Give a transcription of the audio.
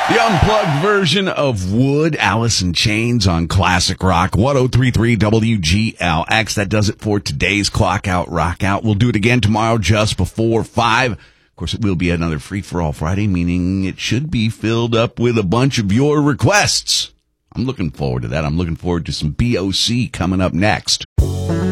The unplugged version of Wood, Alice in Chains on Classic Rock 103.3 WGLX. That does it for today's Clock Out, Rock Out. We'll do it again tomorrow just before 5. Of course, it will be another free-for-all Friday, meaning it should be filled up with a bunch of your requests. I'm looking forward to that. I'm looking forward to some BOC coming up next.